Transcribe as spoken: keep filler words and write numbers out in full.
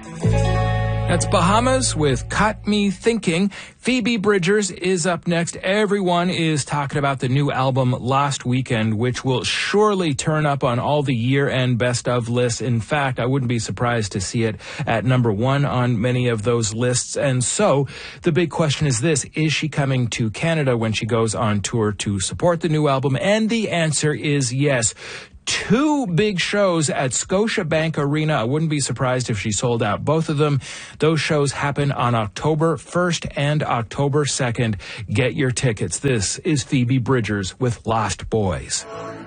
That's Bahamas with Caught Me Thinking. Phoebe Bridgers is up next. Everyone is talking about the new album Lost Weekend, which will surely turn up on all the year-end best-of lists. In fact, I wouldn't be surprised to see it at number one on many of those lists. And so the big question is this: is she coming to Canada when she goes on tour to support the new album? And the answer is yes. Two big shows at Scotiabank Arena. I wouldn't be surprised if she sold out both of them. Those shows happen on October first and October second. Get your tickets. This is Phoebe Bridgers with Lost Boys.